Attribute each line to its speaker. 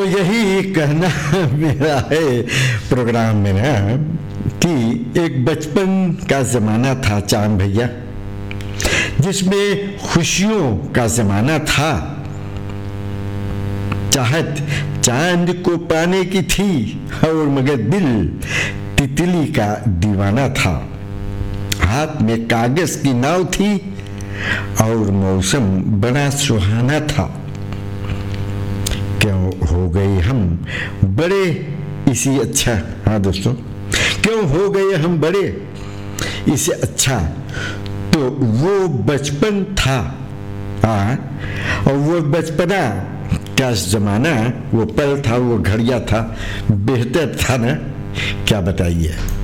Speaker 1: तो यही कहना मेरा है प्रोग्राम में ना कि एक बचपन का ज़माना था चांद भैया, जिसमें खुशियों का ज़माना था। चाहत चांद को पाने की थी और मगर दिल तितली का दीवाना था। हाथ में कागज की नाव थी और मौसम बड़ा सुहाना था। क्यों हो गए हम बड़े इसी अच्छा, हाँ दोस्तों, क्यों हो गए हम बड़े इसे अच्छा, तो वो बचपन था। हाँ, और वो बचपना क्या जमाना, वो पल था, वो घड़िया था, बेहतर था ना, क्या बताइए।